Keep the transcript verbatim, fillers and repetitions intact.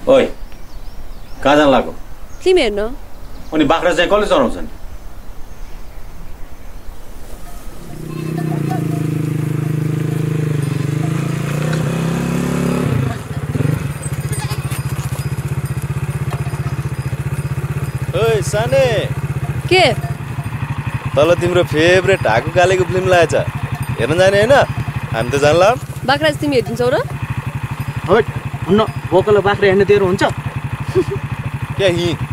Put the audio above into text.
ओइ कहाँ जान लाग्यो? फिल्म हेर्न। अनि बाख्रा चाहिँ कसले चराउँछन्? ओइ साने के तल तिम्रो फेभरेट ढाकु कालेको फिल्म लागेछ हेर्न जाने हैन? हामी त जानला बाख्रा तिमी हेर्दिन्छौ र? हट हुन्न बोकल बाख्रा हेर्ने तेरो हुन्छ क्या हि